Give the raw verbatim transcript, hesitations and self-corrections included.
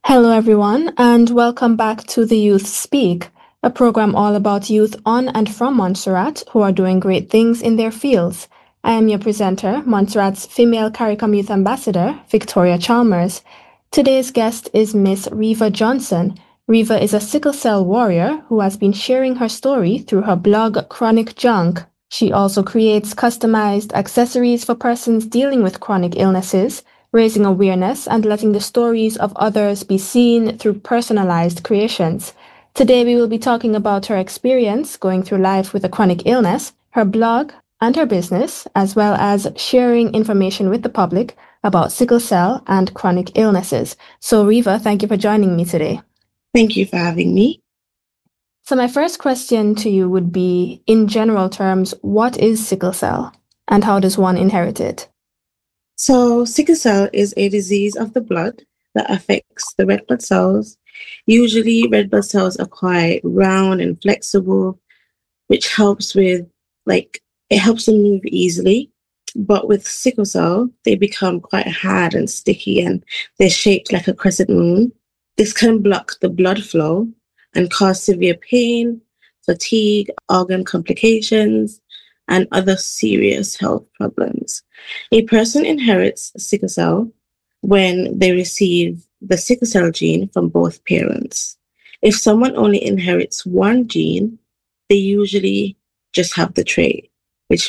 Hello, everyone, and welcome back to The Youth Speak, a program all about youth on and from Montserrat who are doing great things in their fields. I am your presenter, Montserrat's female CARICOM Youth Ambassador, Victoria Chalmers. Today's guest is Miss Riva Johnson. Riva is a sickle cell warrior who has been sharing her story through her blog Chronic Junk. She also creates customized accessories for persons dealing with chronic illnesses, raising awareness and letting the stories of others be seen through personalized creations. Today we will be talking about her experience going through life with a chronic illness, her blog, and her business, as well as sharing information with the public about sickle cell and chronic illnesses. So Riva, thank you for joining me today. Thank you for having me. So my first question to you would be, in general terms, what is sickle cell and how does one inherit it? So, sickle cell is a disease of the blood that affects the red blood cells. Usually, red blood cells are quite round and flexible, which helps with, like, it helps them move easily. But with sickle cell, they become quite hard and sticky and they're shaped like a crescent moon. This can block the blood flow and cause severe pain, fatigue, organ complications, and other serious health problems. A person inherits sickle cell when they receive the sickle cell gene from both parents. If someone only inherits one gene, they usually just have the trait.